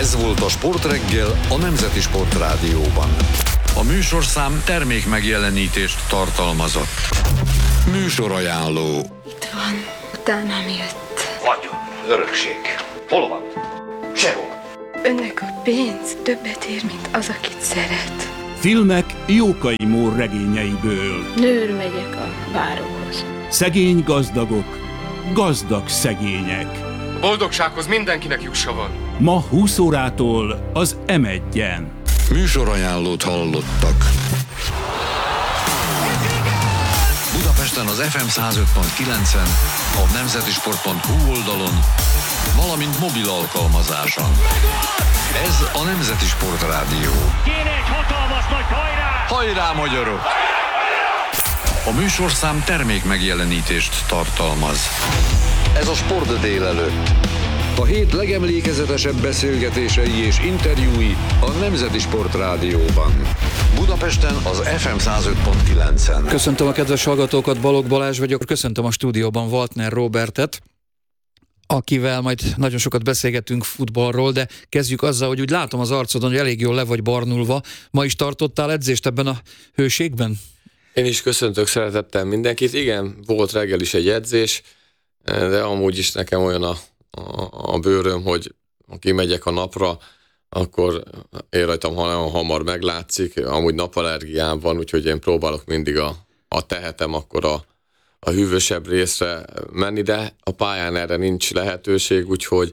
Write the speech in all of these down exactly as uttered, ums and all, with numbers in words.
Ez volt a Sportreggel a Nemzeti Sportrádióban. A műsorszám termék megjelenítést tartalmazott. Műsorajánló. Itt van, utánam jött. Vagyon, örökség. Hol van? Sehol. Önnek a pénz többet ér, mint az, akit szeret. Filmek Jókai Mór regényeiből. Nőr megyek a báróhoz. Szegény gazdagok, gazdag szegények. A boldogsághoz mindenkinek jussa van. Ma húsz órától az em egyen. Műsorajánlót hallottak. Budapesten az ef em száz öt pont kilencen, a nemzetisport pont hu oldalon, valamint mobil alkalmazáson. Ez a Nemzeti Sportrádió. Kéne egy hatalmas nagy hajrá! Hajrá, magyarok! A műsorszám termék megjelenítést tartalmaz. Ez a Sport délelőtt. A hét legemlékezetesebb beszélgetései és interjúi a Nemzeti Sportrádióban. Budapesten az ef em száz öt pont kilencen. Köszöntöm a kedves hallgatókat, Balogh Balázs vagyok. Köszöntöm a stúdióban Waltner Robertet, akivel majd nagyon sokat beszélgetünk futballról, de kezdjük azzal, hogy úgy látom az arcodon, hogy elég jól le vagy barnulva. Ma is tartottál edzést ebben a hőségben? Én is köszöntök szeretettel mindenkit. Igen, volt reggel is egy edzés, de amúgy is nekem olyan a, a, a bőröm, hogy ha kimegyek a napra, akkor én rajtam nagyon hamar meglátszik. Amúgy napallergiám van, úgyhogy én próbálok mindig a, a tehetem, akkor a, a hűvösebb részre menni, de a pályán erre nincs lehetőség, úgyhogy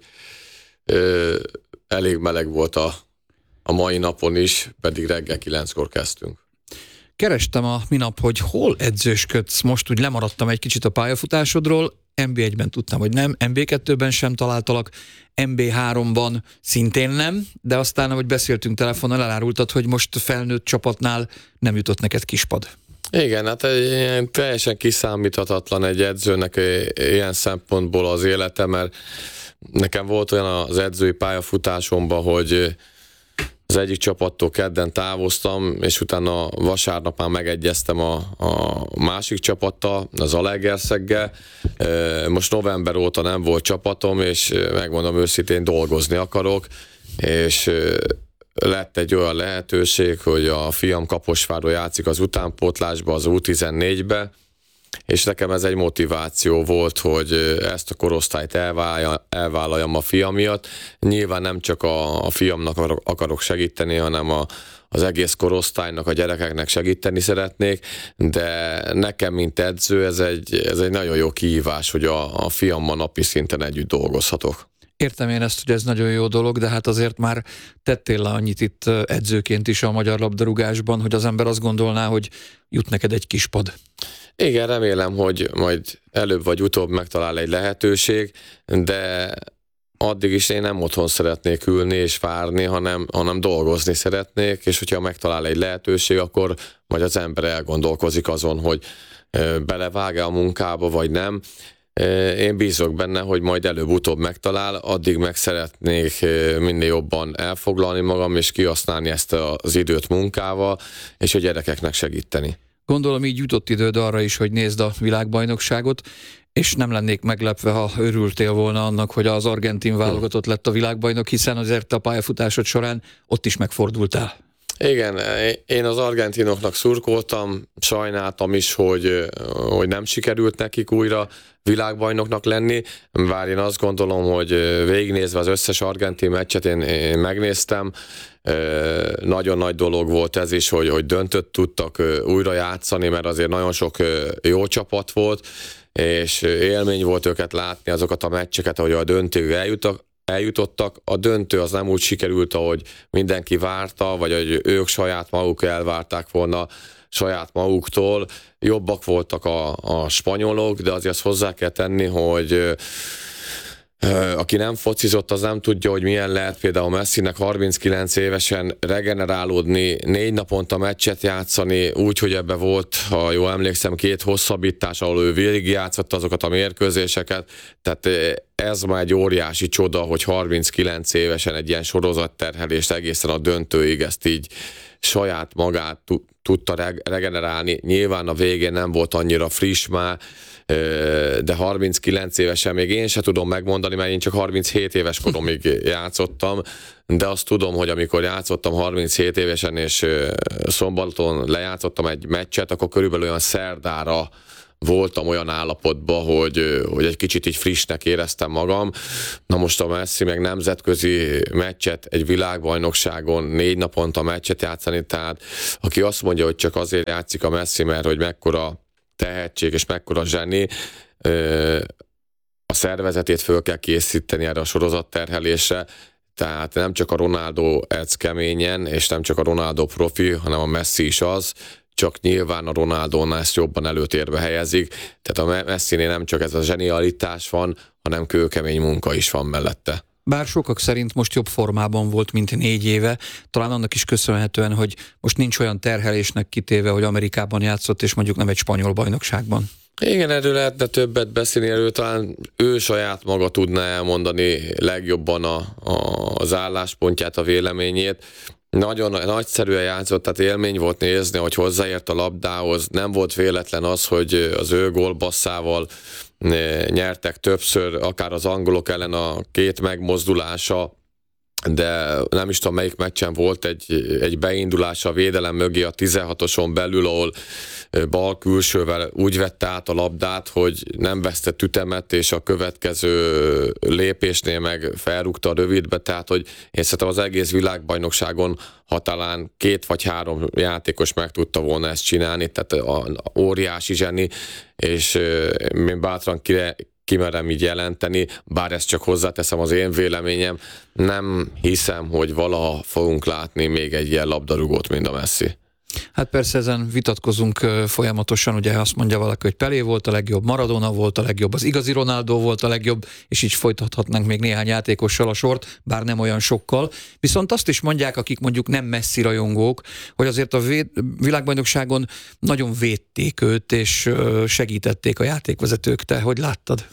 ö, elég meleg volt a, a mai napon is, pedig reggel kilenckor kezdtünk. Kerestem a minap, hogy hol edzősködsz. Most úgy lemaradtam egy kicsit a pályafutásodról, en bé egyben tudtam, hogy nem, en bé kettőben sem találtalak, en bé háromban szintén nem, de aztán, ahogy beszéltünk telefonon, elárultad, hogy most felnőtt csapatnál nem jutott neked kispad. Igen, hát egy, teljesen kiszámíthatatlan egy edzőnek ilyen szempontból az élete, mert nekem volt olyan az edzői pályafutásomban, hogy az egyik csapattól kedden távoztam, és utána vasárnap már megegyeztem a, a másik csapattal, az Zalaegerszeggel. Most november óta nem volt csapatom, és megmondom őszintén, dolgozni akarok, és lett egy olyan lehetőség, hogy a fiam Kaposváron játszik az utánpótlásba, az U tizennégybe, és nekem ez egy motiváció volt, hogy ezt a korosztályt elvállaljam a fiam miatt. Nyilván nem csak a, a fiamnak akarok segíteni, hanem a, az egész korosztálynak, a gyerekeknek segíteni szeretnék, de nekem, mint edző, ez egy, ez egy nagyon jó kihívás, hogy a, a fiammal napi szinten együtt dolgozhatok. Értem én ezt, hogy ez nagyon jó dolog, de hát azért már tettél le annyit itt edzőként is a magyar labdarúgásban, hogy az ember azt gondolná, hogy jut neked egy kispad. Igen, remélem, hogy majd előbb vagy utóbb megtalál egy lehetőség, de addig is én nem otthon szeretnék ülni és várni, hanem, hanem dolgozni szeretnék, és hogyha megtalál egy lehetőség, akkor majd az ember elgondolkozik azon, hogy belevág-e a munkába, vagy nem. Én bízok benne, hogy majd előbb-utóbb megtalál, addig meg szeretnék minél jobban elfoglalni magam, és kihasználni ezt az időt munkával, és a gyerekeknek segíteni. Gondolom így jutott időd arra is, hogy nézd a világbajnokságot, és nem lennék meglepve, ha örültél volna annak, hogy az argentin válogatott lett a világbajnok, hiszen azért a pályafutásod során ott is megfordultál. Igen, én az argentinoknak szurkoltam, sajnáltam is, hogy, hogy nem sikerült nekik újra világbajnoknak lenni, bár én azt gondolom, hogy végignézve az összes argentin meccset én, én megnéztem, nagyon nagy dolog volt ez is, hogy, hogy döntött tudtak újra játszani, mert azért nagyon sok jó csapat volt, és élmény volt őket látni, azokat a meccseket, ahogy a döntőig eljutak, eljutottak. A döntő az nem úgy sikerült, ahogy mindenki várta, vagy hogy ők saját maguk elvárták volna saját maguktól. Jobbak voltak a, a spanyolok, de azért hozzá kell tenni, hogy aki nem focizott, az nem tudja, hogy milyen lehet például Messinek harminckilenc évesen regenerálódni, négy naponta meccset játszani, úgy, hogy ebbe volt, ha jól emlékszem, két hosszabbítás, ahol ő végigjátszott azokat a mérkőzéseket, tehát ez már egy óriási csoda, hogy harminckilenc évesen egy ilyen sorozatterhelést egészen a döntőig ezt így saját magát tudta regenerálni. Nyilván a végén nem volt annyira friss már, de harminckilenc évesen még én se tudom megmondani, mert én csak harminchét éves koromig játszottam, de azt tudom, hogy amikor játszottam harminchét évesen, és szombaton lejátszottam egy meccset, akkor körülbelül olyan szerdára voltam olyan állapotban, hogy, hogy egy kicsit így frissnek éreztem magam. Na most a Messi meg nemzetközi meccset egy világbajnokságon négy naponta meccset játszani, tehát aki azt mondja, hogy csak azért játszik a Messi, mert hogy mekkora tehetség és mekkora zseni, a szervezetét föl kell készíteni erre a sorozatterhelésre, tehát nem csak a Ronaldo edz keményen, és nem csak a Ronaldo profi, hanem a Messi is az, csak nyilván a Ronaldónál ezt jobban előtérbe helyezik, tehát a Messinél nem csak ez a zsenialitás van, hanem kőkemény munka is van mellette. Bár sokak szerint most jobb formában volt, mint négy éve, talán annak is köszönhetően, hogy most nincs olyan terhelésnek kitéve, hogy Amerikában játszott, és mondjuk nem egy spanyol bajnokságban. Igen, erről lehetne többet beszélni, erről talán ő saját maga tudná elmondani legjobban a, a, az álláspontját, a véleményét. Nagyon nagyszerűen játszott, tehát élmény volt nézni, hogy hozzáért a labdához. Nem volt véletlen az, hogy az ő gólbasszával nyertek többször, akár az angolok ellen a két megmozdulása, de nem is tudom melyik meccsen volt egy, egy beindulása a védelem mögé a tizenhatoson belül, ahol bal külsővel úgy vette át a labdát, hogy nem vesztett ütemet, és a következő lépésnél meg felrúgta a rövidbe, tehát hogy én szerintem az egész világbajnokságon, ha talán két vagy három játékos meg tudta volna ezt csinálni, tehát a, a óriási zseni, és én bátran kire kimerem így jelenteni, bár ezt csak hozzáteszem, az én véleményem, nem hiszem, hogy valaha fogunk látni még egy ilyen labdarúgót, mint a Messi. Hát persze ezen vitatkozunk folyamatosan, ugye azt mondja valaki, hogy Pelé volt a legjobb, Maradona volt a legjobb, az igazi Ronaldo volt a legjobb, és így folytathatnánk még néhány játékossal a sort, bár nem olyan sokkal. Viszont azt is mondják, akik mondjuk nem Messi rajongók, hogy azért a véd, világbajnokságon nagyon védték őt, és segítették a játékvezetők. Te hogy láttad?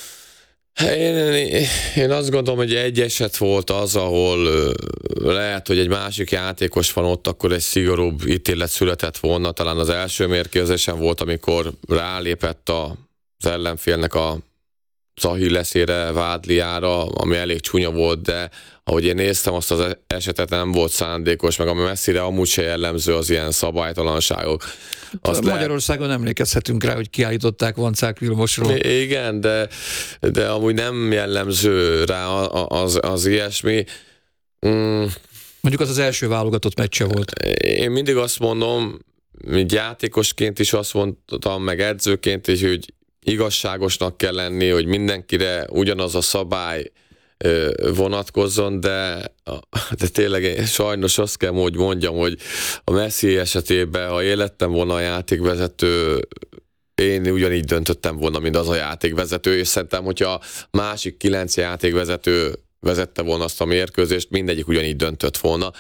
Én, én azt gondolom, hogy egy eset volt az, ahol lehet, hogy egy másik játékos van ott, akkor egy szigorúbb ítélet született volna. Talán az első mérkőzésen volt, amikor rálépett az ellenfélnek a Achilleszére, vádliára, ami elég csúnya volt, de ahogy én néztem azt az esetet, nem volt szándékos, meg ami Messire amúgy se jellemző az ilyen szabálytalanságok. Azt Magyarországon lehet... emlékezhetünk rá, hogy kiállították Vancák Vilmosról. Igen, de, de amúgy nem jellemző rá az, az ilyesmi. Mm. Mondjuk az az első válogatott meccse volt. Én mindig azt mondom, mint játékosként is azt mondtam, meg edzőként is, hogy igazságosnak kell lenni, hogy mindenkire ugyanaz a szabály vonatkozzon, de, de tényleg sajnos azt kell, hogy mondjam, hogy a Messi esetében, ha én lettem volna a játékvezető, én ugyanígy döntöttem volna, mint az a játékvezető, és szerintem, hogyha másik kilenc játékvezető vezette volna azt a mérkőzést, mindegyik ugyanígy döntött volna.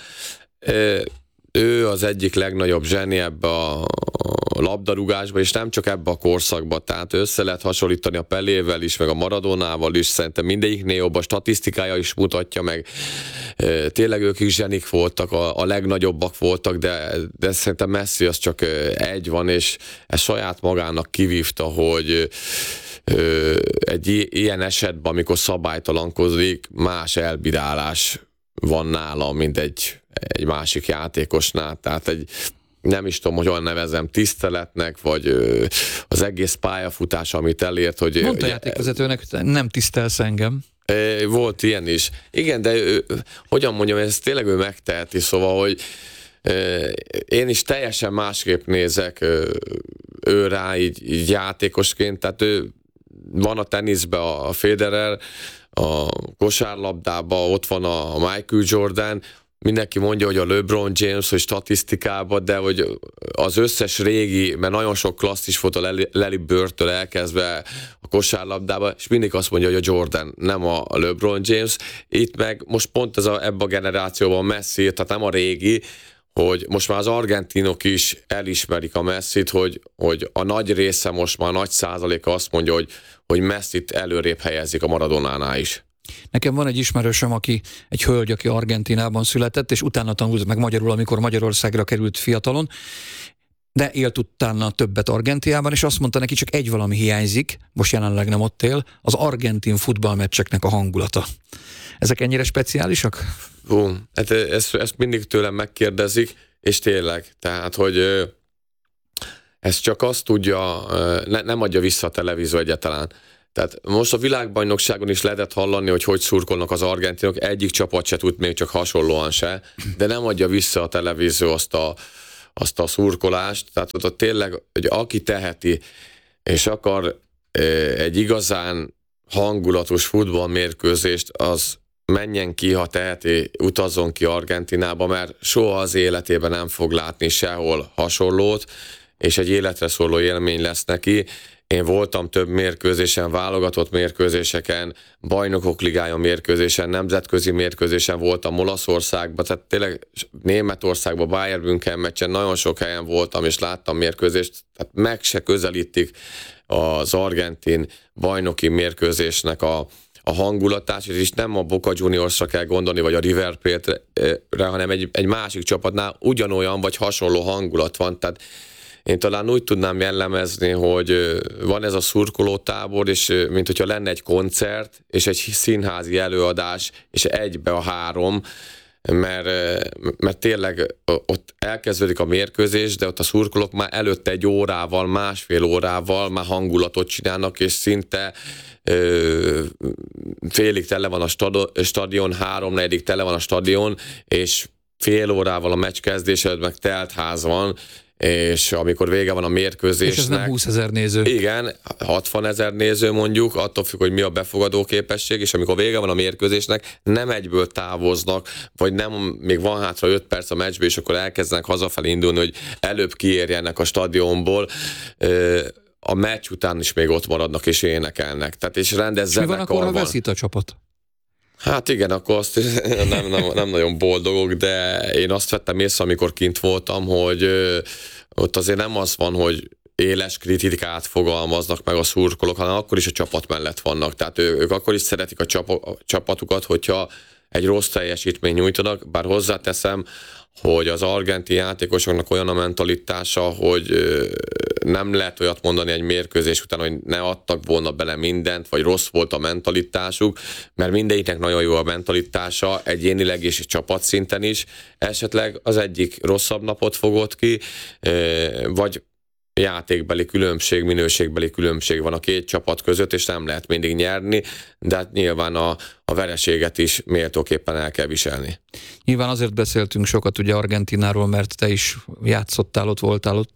Ő az egyik legnagyobb zseni ebbe a labdarúgásba, és nem csak ebbe a korszakba, tehát össze lehet hasonlítani a Pelével is, meg a Maradonával is, szerintem mindegyiknél jobb, a statisztikája is mutatja meg, tényleg ők is zsenik voltak, a, a legnagyobbak voltak, de, de szerintem Messi az csak egy van, és ez saját magának kivívta, hogy egy ilyen esetben, amikor szabálytalankozik, más elbírálás van nála, mint egy, egy másik játékosnál, tehát egy nem is tudom, hogy olyan nevezem, tiszteletnek, vagy ö, az egész pályafutás, amit elért, hogy... Mondta játékvezetőnek, nem tisztelsz engem. Volt ilyen is. Igen, de ő, hogyan mondjam, ez tényleg ő megteheti, szóval, hogy ö, én is teljesen másképp nézek ö, ő rá így, így játékosként, tehát ő van a teniszben a Federer, a kosárlabdában ott van a Michael Jordan, mindenki mondja, hogy a LeBron James, hogy statisztikában, de hogy az összes régi, mert nagyon sok klasszis volt a Larry Bird-től elkezdve a kosárlabdában, és mindig azt mondja, hogy a Jordan, nem a LeBron James. Itt meg most pont ez a, ebben a generációban Messi, tehát nem a régi, hogy most már az argentinok is elismerik a Messit, hogy, hogy a nagy része most már nagy százaléka azt mondja, hogy, hogy Messit előrébb helyezik a Maradonánál is. Nekem van egy ismerősöm, aki egy hölgy, aki Argentinában született, és utána tanult meg magyarul, amikor Magyarországra került fiatalon, de élt utána többet Argentinában, és azt mondta neki, csak egy valami hiányzik, most jelenleg nem ott él, az argentin futballmeccseknek a hangulata. Ezek ennyire speciálisak? Hú, hát ezt, ezt mindig tőlem megkérdezik, és tényleg, tehát, hogy ez csak azt tudja, ne, nem adja vissza a televízió egyáltalán. Tehát most a világbajnokságon is lehetett hallani, hogy hogy szurkolnak az argentinok, egyik csapat se tud még csak hasonlóan se, de nem adja vissza a televízió azt a, azt a szurkolást, tehát ott tényleg, hogy aki teheti, és akar egy igazán hangulatos futballmérkőzést, az menjen ki, ha teheti, utazzon ki Argentinába, mert soha az életében nem fog látni sehol hasonlót, és egy életre szóló élmény lesz neki. Én voltam több mérkőzésen, válogatott mérkőzéseken, bajnokok ligája mérkőzésen, nemzetközi mérkőzésen voltam Olaszországban, tehát tényleg Németországban, Bayern München meccsen nagyon sok helyen voltam, és láttam mérkőzést, tehát meg se közelítik az argentin bajnoki mérkőzésnek a, a hangulatát, és nem a Boca Juniorsra kell gondolni, vagy a River Plate-re, hanem egy, egy másik csapatnál ugyanolyan, vagy hasonló hangulat van, tehát én talán úgy tudnám jellemezni, hogy van ez a szurkolótábor, és mint hogyha lenne egy koncert, és egy színházi előadás, és egybe a három, mert, mert tényleg ott elkezdődik a mérkőzés, de ott a szurkolók már előtte egy órával, másfél órával már hangulatot csinálnak, és szinte ö, félig tele van a stadion, háromnegyedik tele van a stadion, és fél órával a meccs kezdés előtt meg telt ház van, és amikor vége van a mérkőzésnek... És ez nem húszezer néző. Igen, hatvanezer néző mondjuk, attól függ, hogy mi a befogadó képesség, és amikor vége van a mérkőzésnek, nem egyből távoznak, vagy nem, még van hátra öt perc a meccsbe, és akkor elkezdenek hazafelé indulni, hogy előbb kiérjenek a stadionból, a meccs után is még ott maradnak és énekelnek. Tehát és rendes és mi van akkor, ha veszít a csapat? Hát igen, akkor azt nem, nem, nem nagyon boldogok, de én azt vettem észre, amikor kint voltam, hogy ott azért nem az van, hogy éles kritikát fogalmaznak meg a szurkolók, hanem akkor is a csapat mellett vannak. Tehát ők akkor is szeretik a, csap, a csapatukat, hogyha egy rossz teljesítmény nyújtanak, bár hozzáteszem, hogy az argentin játékosoknak olyan a mentalitása, hogy nem lehet olyat mondani egy mérkőzés után, hogy ne adtak volna bele mindent, vagy rossz volt a mentalitásuk, mert mindegyiknek nagyon jó a mentalitása, egyénileg és csapatszinten is. Esetleg az egyik rosszabb napot fogott ki, vagy játékbeli különbség, minőségbeli különbség van a két csapat között, és nem lehet mindig nyerni, de hát nyilván a, a vereséget is méltóképpen el kell viselni. Nyilván azért beszéltünk sokat ugye Argentináról, mert te is játszottál ott, voltál ott,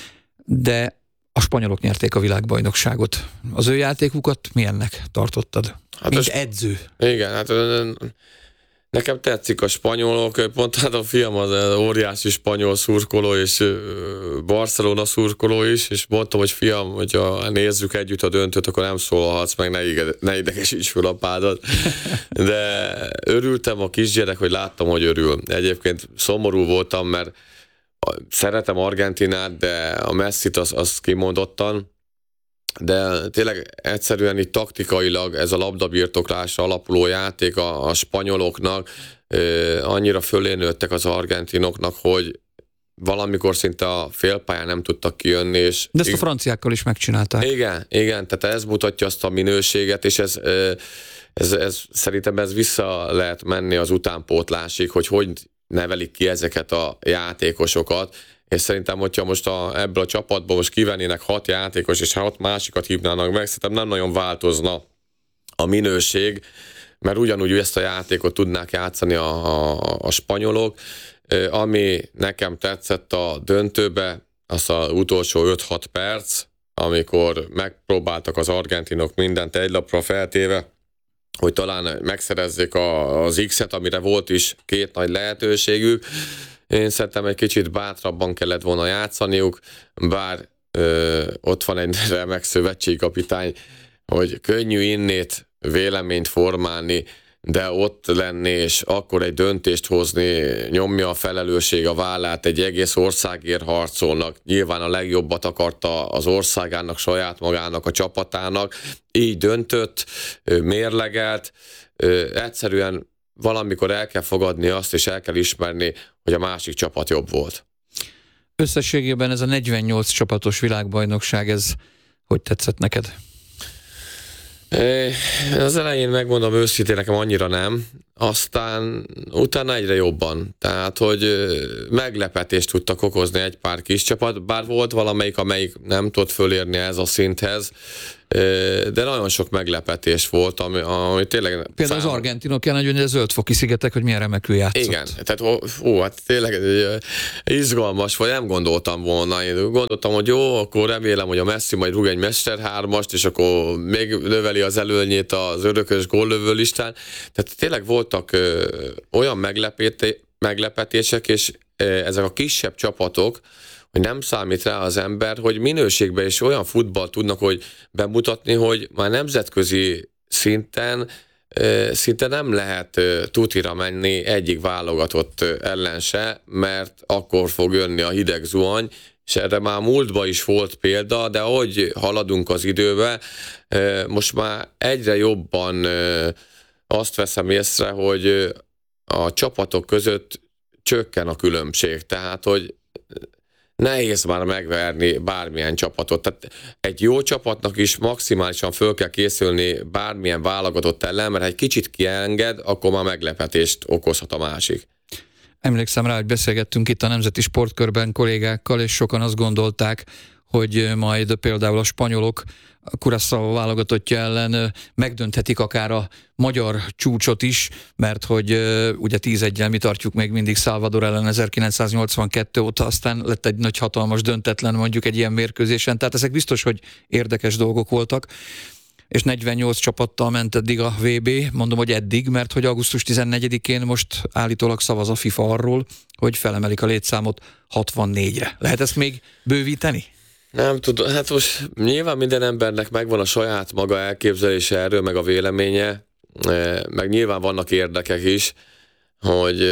de a spanyolok nyerték a világbajnokságot. Az ő játékukat milyennek tartottad? Hát mint edző. Igen, hát nekem tetszik a spanyolok, pont hát a fiam az óriási spanyol szurkoló, és Barcelona szurkoló is, és mondtam, hogy fiam, hogyha nézzük együtt a döntőt, akkor nem szólalhatsz meg, ne, ide, ne idegesíts föl a pádat. De örültem a kisgyerek, hogy láttam, hogy örül. Egyébként szomorú voltam, mert szeretem Argentinát, de a Messit az, az kimondottan, de tényleg egyszerűen itt taktikailag ez a labdabirtoklásra alapuló játék a, a spanyoloknak ö, annyira fölé nőttek az argentinoknak, hogy valamikor szinte a félpályán nem tudtak kijönni. És de ezt a franciákkal is megcsinálták. Igen, igen, tehát ez mutatja azt a minőséget, és ez, ez, ez szerintem ez vissza lehet menni az utánpótlásig, hogy hogy nevelik ki ezeket a játékosokat, és szerintem, hogyha most a, ebből a csapatból most kivennének hat játékos, és hat másikat hívnának meg, szerintem nem nagyon változna a minőség, mert ugyanúgy ezt a játékot tudnák játszani a, a, a spanyolok. Ami nekem tetszett a döntőbe, az az utolsó öt-hat perc, amikor megpróbáltak az argentinok mindent egy lapra feltéve, hogy talán megszerezzék a, az X-et, amire volt is két nagy lehetőségük. Én szerintem egy kicsit bátrabban kellett volna játszaniuk, bár ö, ott van egy remek szövetségkapitány, hogy könnyű innét véleményt formálni, de ott lenni, és akkor egy döntést hozni, nyomja a felelősség a vállát, egy egész országért harcolnak. Nyilván a legjobbat akarta az országának, saját magának, a csapatának. Így döntött, mérlegelt, egyszerűen valamikor el kell fogadni azt, és el kell ismerni, hogy a másik csapat jobb volt. Összességében ez a negyvennyolc csapatos világbajnokság, ez hogy tetszett neked? Az elején megmondom őszintén, nekem annyira nem, aztán utána egyre jobban. Tehát, hogy meglepetést tudtak okozni egy pár kis csapat, bár volt valamelyik, amelyik nem tudott fölérni ez a szinthez, de nagyon sok meglepetés volt, ami, ami tényleg... Például szám... az argentinok jelen, hogy a zöldfoki szigetek, hogy milyen remekül játszott. Igen, tehát ó, hát tényleg izgalmas, vagy nem gondoltam volna. Én gondoltam, hogy jó, akkor remélem, hogy a Messi majd rúg egy mesterhármast, és akkor még növeli az előnyét az örökös góllövő listán. Tehát tényleg voltak ö, olyan meglepetések, és ö, ezek a kisebb csapatok, hogy nem számít rá az ember, hogy minőségben is olyan futball tudnak, hogy bemutatni, hogy már nemzetközi szinten szinte nem lehet tutira menni egyik válogatott ellen se, mert akkor fog jönni a hideg zuhany, és erre már múltban is volt példa, de ahogy haladunk az időbe, most már egyre jobban azt veszem észre, hogy a csapatok között csökken a különbség. Tehát, hogy nehéz már megverni bármilyen csapatot. Tehát egy jó csapatnak is maximálisan föl kell készülni bármilyen válogatott ellen, mert ha egy kicsit kienged, akkor már meglepetést okozhat a másik. Emlékszem rá, hogy beszélgettünk itt a Nemzeti Sportkörben kollégákkal, és sokan azt gondolták, hogy majd például a spanyolok a Curaçao válogatottja ellen megdönthetik akár a magyar csúcsot is, mert hogy ugye tíz eggyel mi tartjuk még mindig Salvador ellen ezerkilencszáznyolcvankettő óta, aztán lett egy nagy hatalmas döntetlen mondjuk egy ilyen mérkőzésen, tehát ezek biztos, hogy érdekes dolgok voltak, és negyvennyolc csapattal ment eddig a vé bé, mondom, hogy eddig, mert hogy augusztus tizennegyedikén most állítólag szavaz a FIFA arról, hogy felemelik a létszámot hatvannégyre. Lehet ezt még bővíteni? Nem tudom, hát most nyilván minden embernek megvan a saját maga elképzelése erről, meg a véleménye, meg nyilván vannak érdekek is, hogy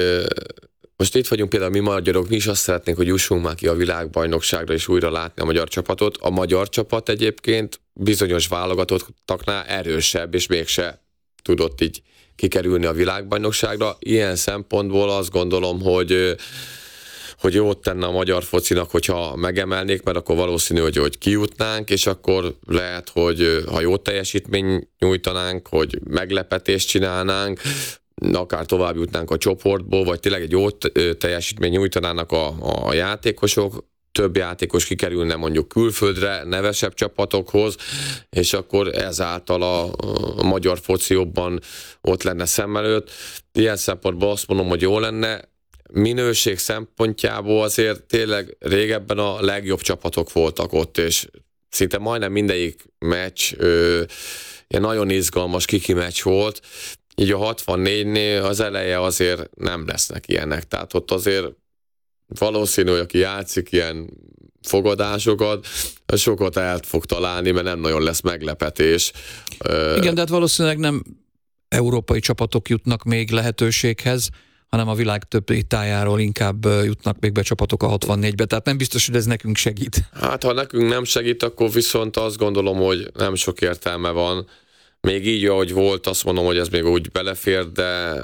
most itt vagyunk például mi magyarok, mi is azt szeretnénk, hogy jussunk már ki a világbajnokságra és újra látni a magyar csapatot. A magyar csapat egyébként bizonyos válogatottaknál erősebb, és mégse tudott így kikerülni a világbajnokságra. Ilyen szempontból azt gondolom, hogy hogy jót tenne a magyar focinak, hogyha megemelnék, mert akkor valószínű, hogy, hogy kijutnánk, és akkor lehet, hogy ha jó teljesítmény nyújtanánk, hogy meglepetést csinálnánk, akár tovább jutnánk a csoportból, vagy tényleg egy jó teljesítmény nyújtanának a, a játékosok, több játékos kikerülne mondjuk külföldre, nevesebb csapatokhoz, és akkor ezáltal a, a magyar foci jobban ott lenne szem előtt. Ilyen szempontból azt mondom, hogy jó lenne. Minőség szempontjából azért tényleg régebben a legjobb csapatok voltak ott, és szinte majdnem mindegyik meccs ö, ilyen nagyon izgalmas kiki meccs volt, így a hatvannégynél az eleje azért nem lesznek ilyenek, tehát ott azért valószínű, hogy aki játszik ilyen fogadásokat, sokat el fog találni, mert nem nagyon lesz meglepetés. Igen, de hát valószínűleg nem európai csapatok jutnak még lehetőséghez, hanem a világ többi tájáról inkább jutnak még be csapatok a hatvannégybe, tehát nem biztos, hogy ez nekünk segít. Hát ha nekünk nem segít, akkor viszont azt gondolom, hogy nem sok értelme van. Még így, ahogy volt, azt mondom, hogy ez még úgy belefér, de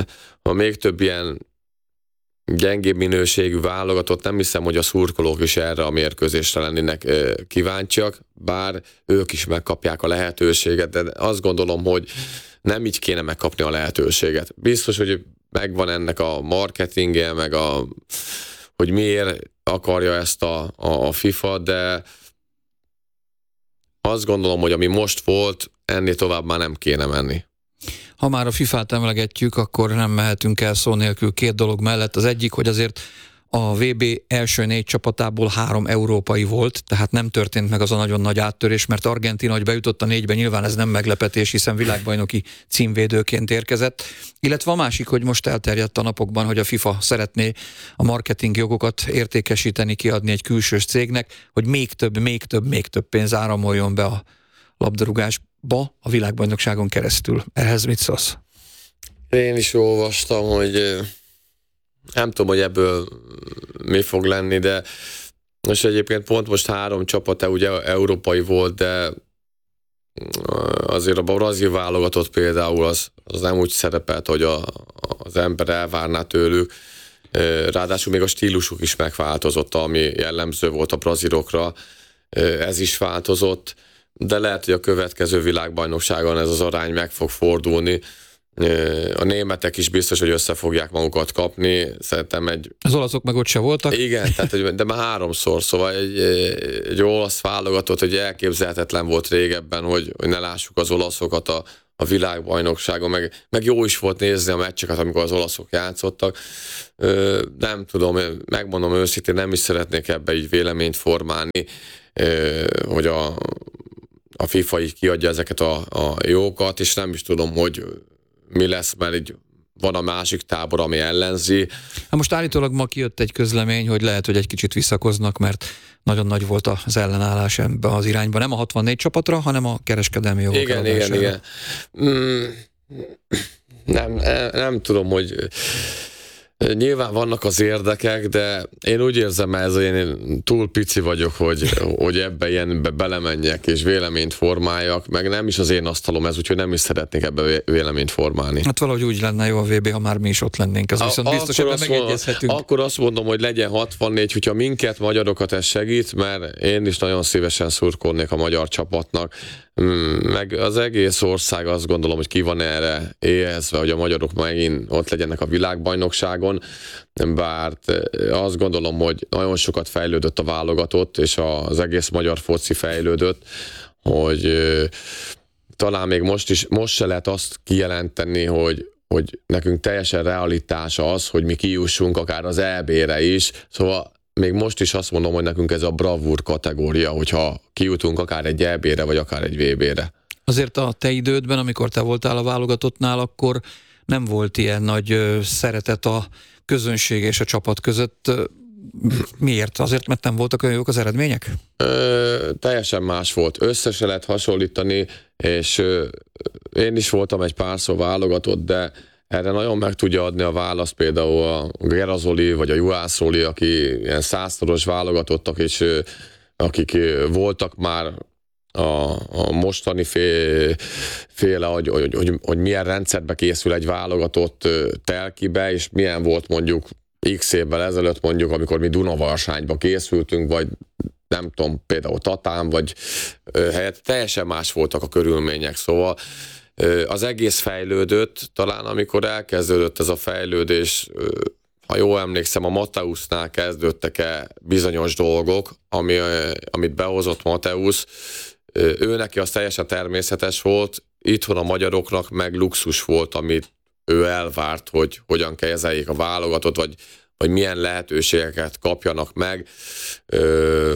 ha még több ilyen gyengébb minőségű válogatott, nem hiszem, hogy a szurkolók is erre a mérkőzésre lennének kíváncsiak, bár ők is megkapják a lehetőséget, de azt gondolom, hogy nem így kéne megkapni a lehetőséget. Biztos, hogy megvan ennek a marketingje, meg a, hogy miért akarja ezt a, a FIFA, de azt gondolom, hogy ami most volt, ennél tovább már nem kéne menni. Ha már a fifát emlegetjük, akkor nem mehetünk el szó nélkül két dolog mellett. Az egyik, hogy azért a vé bé első négy csapatából három európai volt, tehát nem történt meg az a nagyon nagy áttörés, mert Argentína, hogy bejutott a négybe, nyilván ez nem meglepetés, hiszen világbajnoki címvédőként érkezett. Illetve a másik, hogy most elterjedt a napokban, hogy a FIFA szeretné a marketing jogokat értékesíteni, kiadni egy külsős cégnek, hogy még több, még több, még több pénz áramoljon be a labdarúgásba a világbajnokságon keresztül. Ehhez mit szólsz? Én is olvastam, hogy nem tudom, hogy ebből mi fog lenni, de most egyébként pont most három csapata ugye európai volt, de azért a brazil válogatott például az, az nem úgy szerepelt, hogy a, az ember elvárná tőlük. Ráadásul még a stílusuk is megváltozott, ami jellemző volt a brazilokra, ez is változott, de lehet, hogy a következő világbajnokságon ez az arány meg fog fordulni. A németek is biztos, hogy össze fogják magukat kapni. Szerintem egy... Az olaszok meg ott se voltak. Igen, tehát, de már háromszor, szóval egy, egy olasz válogatott, hogy elképzelhetetlen volt régebben, hogy, hogy ne lássuk az olaszokat a, a világbajnokságon, meg, meg jó is volt nézni a meccseket, amikor az olaszok játszottak. Nem tudom, megmondom őszintén, nem is szeretnék ebbe így véleményt formálni, hogy a, a FIFA így kiadja ezeket a, a jókat, és nem is tudom, hogy mi lesz, mert így van a másik tábor, ami ellenzi. Hát most állítólag ma kijött egy közlemény, hogy lehet, hogy egy kicsit visszakoznak, mert nagyon nagy volt az ellenállás ebben az irányban. Nem a hatvannégy csapatra, hanem a kereskedelmi jogok Igen, igen, igen. Mm, nem, nem tudom, hogy nyilván vannak az érdekek, de én úgy érzem, ez én túl pici vagyok, hogy, hogy ebbe ilyenbe belemenjek és véleményt formáljak, meg nem is az én asztalom ez, úgyhogy nem is szeretnék ebbe véleményt formálni. Hát valahogy úgy lenne jó a vé bé, ha már mi is ott lennénk, ez viszont biztos, hogy megegyezhetünk. Akkor azt mondom, hogy legyen hatvannégy, hogyha minket, magyarokat ez segít, mert én is nagyon szívesen szurkolnék a magyar csapatnak, meg az egész ország azt gondolom, hogy ki van erre éhezve, hogy a magyarok megint ott legyenek a világbajnokságon, bár azt gondolom, hogy nagyon sokat fejlődött a válogatott, és az egész magyar foci fejlődött, hogy talán még most is, most se lehet azt kijelenteni, hogy, hogy nekünk teljesen realitása az, hogy mi kijussunk akár az é bé-re is, szóval még most is azt mondom, hogy nekünk ez a bravúr kategória, hogyha kijutunk akár egy é bé-re, vagy akár egy vé bé-re. Azért a te idődben, amikor te voltál a válogatottnál, akkor nem volt ilyen nagy szeretet a közönség és a csapat között. Miért? Azért, mert nem voltak olyan jók az eredmények? Ö, teljesen más volt. Össze se lehet hasonlítani, és ö, én is voltam egy párszor válogatott, de erre nagyon meg tudja adni a választ például a Gerazoli vagy a Juhászoli, aki ilyen százszoros válogatottak, és ö, akik ö, voltak már a, a mostani fél, féle, hogy, hogy, hogy, hogy milyen rendszerbe készül egy válogatott ö, telkibe, és milyen volt mondjuk x évvel ezelőtt mondjuk, amikor mi Dunavarsányba készültünk, vagy nem tudom, például Tatán, vagy ö, helyett teljesen más voltak a körülmények, szóval ö, az egész fejlődött, talán amikor elkezdődött ez a fejlődés, ö, ha jól emlékszem, a Mateusznál kezdődtek-e bizonyos dolgok, ami, ö, amit behozott Mateusz, ö, ő neki az teljesen természetes volt, itthon a magyaroknak meg luxus volt, amit ő elvárt, hogy hogyan kezeljék a válogatot, vagy, vagy milyen lehetőségeket kapjanak meg. Ö,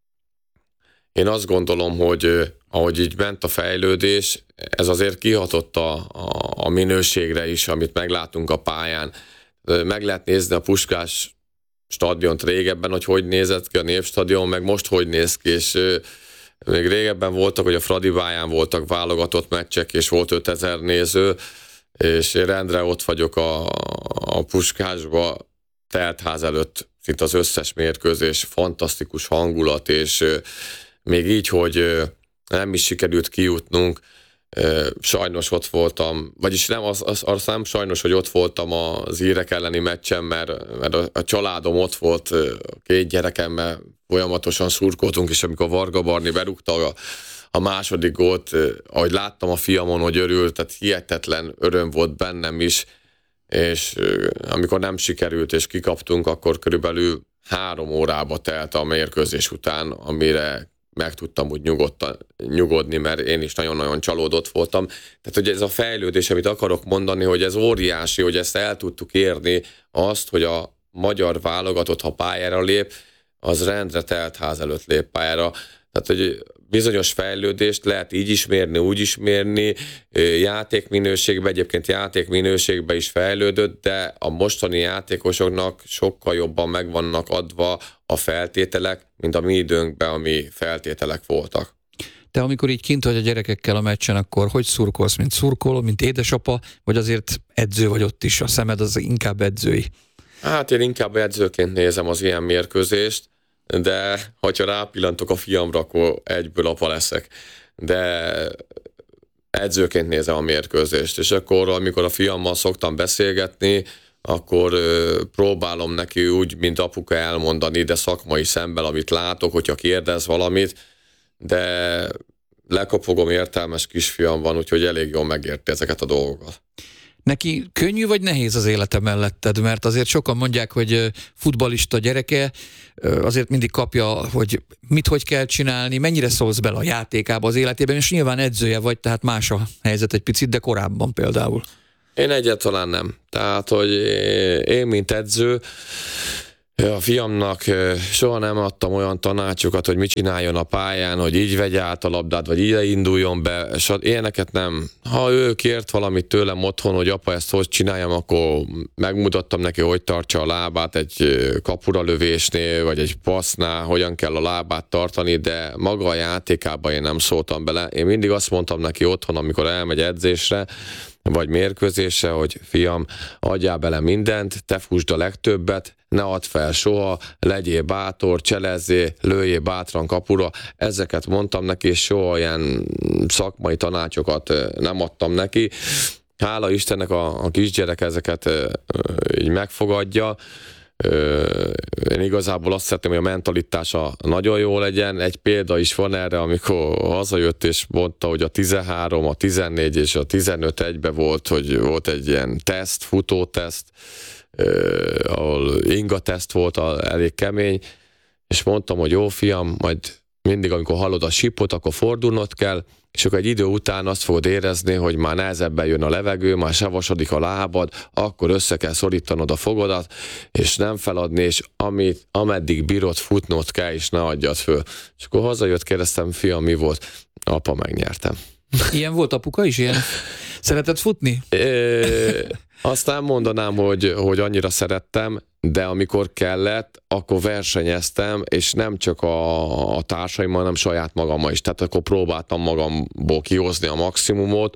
én azt gondolom, hogy ahogy így ment a fejlődés, ez azért kihatott a, a, a minőségre is, amit meglátunk a pályán. Meg lehet nézni a Puskás stadiont régebben, hogy hogy nézett ki a Népstadion, meg most hogy néz ki, és ö, még régebben voltak, hogy a Fradibáján voltak válogatott meccsek, és volt ötezer néző, és én rendre ott vagyok a, a Puskásba, teltház előtt szinte az összes mérkőzés, fantasztikus hangulat, és még így, hogy nem is sikerült kijutnunk, sajnos ott voltam, vagyis nem, az, az, az nem sajnos, hogy ott voltam az írek elleni meccsen, mert, mert a, a családom ott volt, a két gyerekemmel folyamatosan szurkoltunk, és amikor Varga Barni berúgta a a második gólt, ahogy láttam a fiamon, hogy örült, tehát hihetetlen öröm volt bennem is, és amikor nem sikerült és kikaptunk, akkor körülbelül három órába telt a mérkőzés után, amire meg tudtam úgy nyugodtan, nyugodni, mert én is nagyon-nagyon csalódott voltam. Tehát, hogy ez a fejlődés, amit akarok mondani, hogy ez óriási, hogy ezt el tudtuk érni, azt, hogy a magyar válogatott, ha pályára lép, az rendre telt ház előtt lép pályára. Tehát, hogy bizonyos fejlődést lehet így is mérni, úgy is mérni, játékminőségben, egyébként játékminőségben is fejlődött, de a mostani játékosoknak sokkal jobban megvannak adva a feltételek, mint a mi időnkben, ami feltételek voltak. Te amikor így kint vagy a gyerekekkel a meccsen, akkor hogy szurkolsz, mint szurkoló, mint édesapa, vagy azért edző vagy ott is, a szemed az inkább edzői? Hát én inkább edzőként nézem az ilyen mérkőzést, de hogyha rápillantok a fiamra, akkor egyből apa leszek. De edzőként nézem a mérkőzést, és akkor, amikor a fiammal szoktam beszélgetni, akkor ö, próbálom neki úgy, mint apuka elmondani, de szakmai szemben, amit látok, hogyha kérdez valamit, de lekopogom, értelmes kisfiam van, úgyhogy elég jól megérti ezeket a dolgokat. Neki könnyű vagy nehéz az élete melletted? Mert azért sokan mondják, hogy futballista gyereke, azért mindig kapja, hogy mit hogy kell csinálni, mennyire szólsz bele a játékába, az életében, és nyilván edzője vagy, tehát más a helyzet egy picit, de korábban például. Én egyáltalán nem. Tehát, hogy én, mint edző, a fiamnak soha nem adtam olyan tanácsokat, hogy mit csináljon a pályán, hogy így vegye át a labdát, vagy ide induljon be, és ilyeneket nem. Ha ő kért valamit tőlem otthon, hogy apa, ezt hogy csináljam, akkor megmutattam neki, hogy tartsa a lábát egy kapura lövésnél, vagy egy passznál, hogyan kell a lábát tartani, de maga a játékában én nem szóltam bele. Én mindig azt mondtam neki otthon, amikor elmegy edzésre, vagy mérkőzésre, hogy fiam, adjál bele mindent, te fusd a legtöbbet, ne add fel soha, legyél bátor, cselezzél, lőjél bátran kapura. Ezeket mondtam neki, és soha ilyen szakmai tanácsokat nem adtam neki. Hála Istennek a, a kisgyerek ezeket így megfogadja. Én igazából azt szeretném, hogy a mentalitása nagyon jó legyen. Egy példa is van erre, amikor hazajött és mondta, hogy a tizenhárom, a tizennégy és a tizenöt egybe volt, hogy volt egy ilyen teszt, futóteszt, ahol inga teszt volt, elég kemény, és mondtam, hogy jó fiam, majd mindig, amikor hallod a sípot, akkor fordulnod kell, és akkor egy idő után azt fogod érezni, hogy már nehezebben jön a levegő, már savasodik a lábad, akkor össze kell szorítanod a fogadat, és nem feladni, és amit, ameddig bírod, futnod kell, és ne adjad föl. És akkor hazajött, kérdeztem, fiam, mi volt? Apa, megnyertem. Ilyen volt apuka is? Ilyen? Szeretett futni? É, azt nem mondanám, hogy, hogy annyira szerettem, de amikor kellett, akkor versenyeztem, és nem csak a, a társaimmal, hanem saját magammal is. Tehát akkor próbáltam magamból kihozni a maximumot,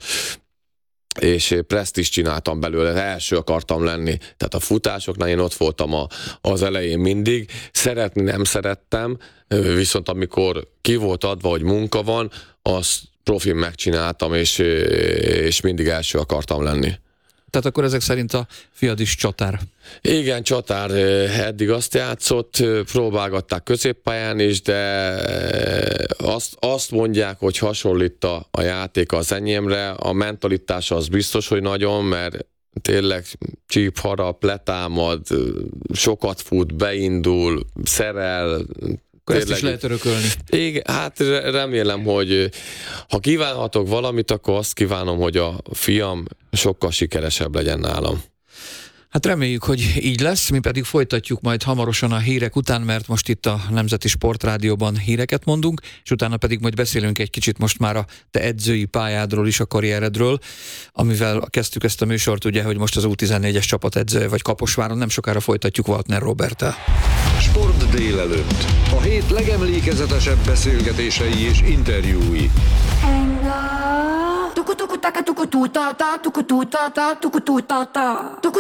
és presztízst csináltam belőle, első akartam lenni. Tehát a futásoknál én ott voltam a, az elején mindig. Szeretni nem szerettem, viszont amikor ki volt adva, hogy munka van, azt profin megcsináltam, és, és mindig első akartam lenni. Tehát akkor ezek szerint a fiad is csatár. Igen, csatár, eddig azt játszott, próbálgatták középpályán is, de azt, azt mondják, hogy hasonlít a, a játék az enyémre, a mentalitása az biztos, hogy nagyon, mert tényleg csíp, harap, letámad, sokat fut, beindul, szerel. Akkor ezt is lehet örökölni. Igen, hát remélem, hogy ha kívánhatok valamit, akkor azt kívánom, hogy a fiam sokkal sikeresebb legyen nálam. Hát reméljük, hogy így lesz, mi pedig folytatjuk majd hamarosan a hírek után, mert most itt a Nemzeti Sportrádióban híreket mondunk, és utána pedig majd beszélünk egy kicsit most már a te edzői pályádról is, a karrieredről, amivel kezdtük ezt a műsort, ugye, hogy most az U tizennégyes csapat edzője vagy Kaposváron, nem sokára folytatjuk Waltner Roberttel. Sport délelőtt. A hét legemlékezetesebb beszélgetései és interjúi. Tuku tuku taka tuku tu ta ta tuku tu ta ta tuku tu ta ta tuku